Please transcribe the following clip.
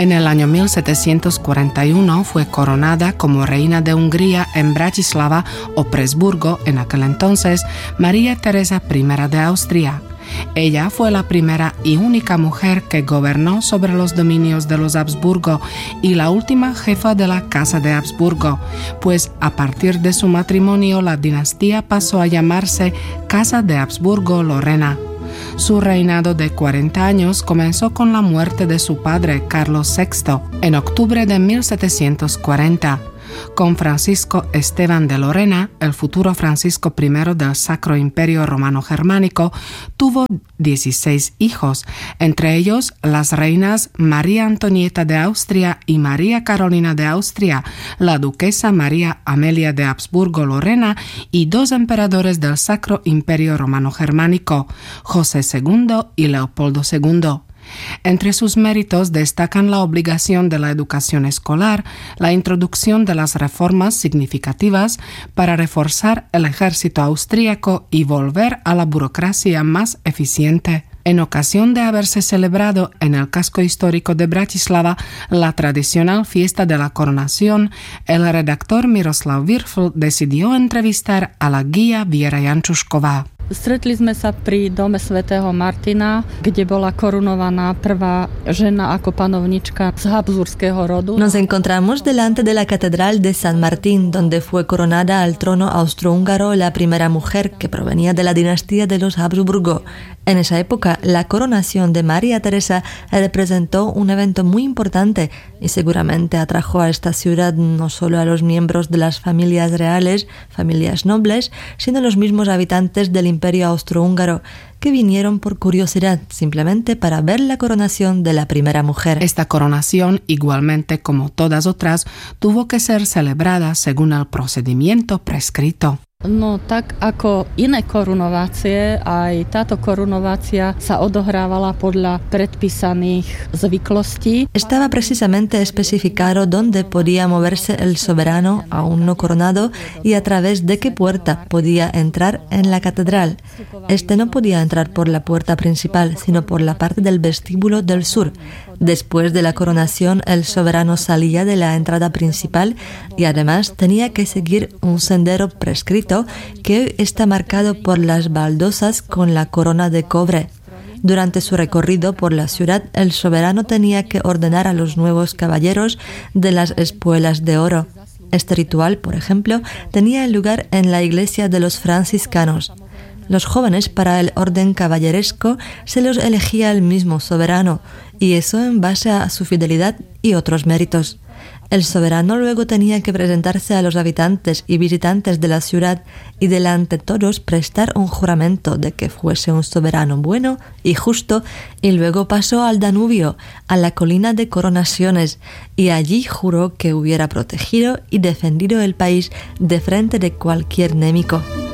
En el año 1741 fue coronada como reina de Hungría en Bratislava o Presburgo, en aquel entonces, María Teresa I de Austria. Ella fue la primera y única mujer que gobernó sobre los dominios de los Habsburgo y la última jefa de la Casa de Habsburgo, pues a partir de su matrimonio la dinastía pasó a llamarse Casa de Habsburgo-Lorena. Su reinado de 40 años comenzó con la muerte de su padre, Carlos VI, en octubre de 1740. Con Francisco Esteban de Lorena, el futuro Francisco I del Sacro Imperio Romano Germánico, tuvo 16 hijos, entre ellos las reinas María Antonieta de Austria y María Carolina de Austria, la duquesa María Amelia de Habsburgo-Lorena y 2 emperadores del Sacro Imperio Romano Germánico, José II y Leopoldo II. Entre sus méritos destacan la obligación de la educación escolar, la introducción de las reformas significativas para reforzar el ejército austríaco y volver a la burocracia más eficiente. En ocasión de haberse celebrado en el casco histórico de Bratislava la tradicional fiesta de la coronación, el redactor Miroslav Virfl decidió entrevistar a la guía Viera Jančušková. Stretli sme sa pri dome svätého Martina, kde bola korunovaná prvá žena ako panovnička z habsburského rodu. Nos encontramos delante de la catedral de San Martín, donde fue coronada al trono austrohúngaro la primera mujer que provenía de la dinastía de los Habsburgo. En esa época, la coronación de María Teresa representó un evento muy importante y seguramente atrajo a esta ciudad no solo a los miembros de las familias reales, familias nobles, sino a los mismos habitantes del Imperio Austrohúngaro, que vinieron por curiosidad, simplemente para ver la coronación de la primera mujer. Esta coronación, igualmente como todas otras, tuvo que ser celebrada según el procedimiento prescrito. No tak ako iné korunovácie, aj táto korunovácia sa odohrávala podľa predpísaných zvyklostí. Estaba precisamente especificado dónde podía moverse el soberano aún no coronado y a través de qué puerta podía entrar en la catedral. Este no podía entrar por la puerta principal, sino por la parte del vestíbulo del sur. Después de la coronación, el soberano salía de la entrada principal y además tenía que seguir un sendero prescrito que hoy está marcado por las baldosas con la corona de cobre. Durante su recorrido por la ciudad, el soberano tenía que ordenar a los nuevos caballeros de las espuelas de oro. Este ritual, por ejemplo, tenía lugar en la iglesia de los franciscanos. Los jóvenes para el orden caballeresco se los elegía el mismo soberano, y eso en base a su fidelidad y otros méritos. El soberano luego tenía que presentarse a los habitantes y visitantes de la ciudad y delante de todos prestar un juramento de que fuese un soberano bueno y justo, y luego pasó al Danubio, a la colina de Coronaciones, y allí juró que hubiera protegido y defendido el país de frente de cualquier enemigo.